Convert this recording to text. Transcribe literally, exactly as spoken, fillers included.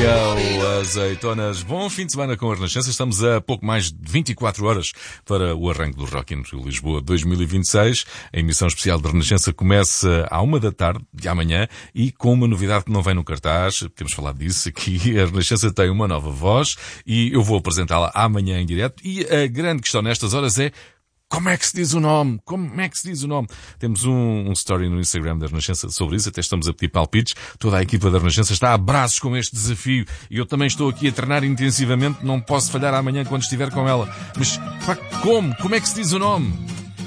Gabriel Azeitonas. Bom fim de semana com a Renascença. Estamos a pouco mais de vinte e quatro horas para o arranque do Rock in Rio Lisboa dois mil e vinte e seis. A emissão especial da Renascença começa à uma da tarde de amanhã e com uma novidade que não vem no cartaz. Temos falado disso aqui. A Renascença tem uma nova voz e eu vou apresentá-la amanhã em direto. E a grande questão nestas horas é: como é que se diz o nome? Como é que se diz o nome? Temos um, um story no Instagram da Renascença sobre isso, até estamos a pedir palpites. Toda a equipa da Renascença está a braços com este desafio e eu também estou aqui a treinar intensivamente, não posso falhar amanhã quando estiver com ela. Mas, pá, como? Como é que se diz o nome?